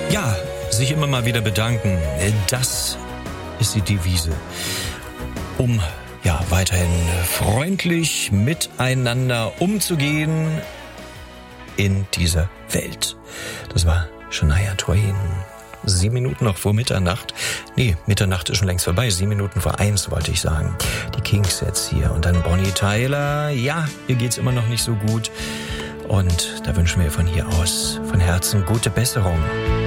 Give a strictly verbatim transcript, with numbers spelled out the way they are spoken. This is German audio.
Ja, sich immer mal wieder bedanken, das ist die Devise, um ja weiterhin freundlich miteinander umzugehen in dieser Welt. Das war Shania Twain. Sieben Minuten noch vor Mitternacht. Nee, Mitternacht ist schon längst vorbei. Sieben Minuten vor eins, wollte ich sagen. Die Kinks jetzt hier. Und dann Bonnie Tyler. Ja, ihr geht's immer noch nicht so gut. Und da wünschen wir von hier aus von Herzen gute Besserung.